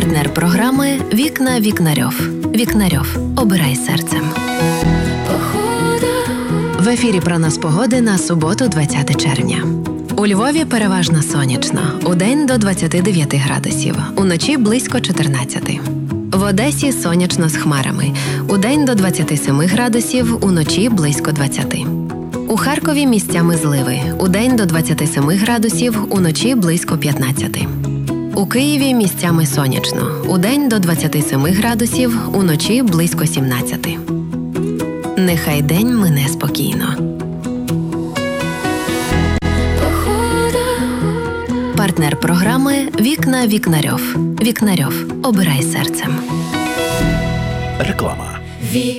Партнер програми «Вікна Вікнарьов». Вікнарьов. Обирай серцем. В ефірі «Прогноз погоди» на суботу, 20 червня. У Львові переважно сонячно. Удень до 29 градусів. Уночі близько 14. В Одесі сонячно з хмарами. Удень до 27 градусів, уночі близько 20. У Харкові місцями зливи. Удень до 27 градусів, уночі близько 15. У Києві місцями сонячно. Удень до 27 градусів, уночі близько 17. Нехай день мине спокійно. Партнер програми «Вікна Вікнарьов». Вікнарьов. Обирай серцем. Реклама.